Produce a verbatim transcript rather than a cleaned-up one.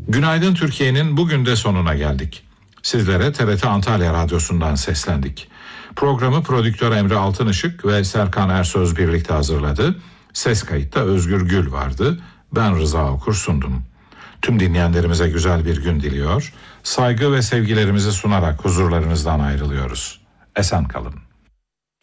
Günaydın Türkiye'nin bugün de sonuna geldik. Sizlere T R T Antalya Radyosu'ndan seslendik. Programı prodüktör Emre Altınışık ve Serkan Ersöz birlikte hazırladı. Ses kayıtta Özgür Gül vardı. Ben Rıza Okur sundum. Tüm dinleyenlerimize güzel bir gün diliyor. Saygı ve sevgilerimizi sunarak huzurlarınızdan ayrılıyoruz. Esen kalın.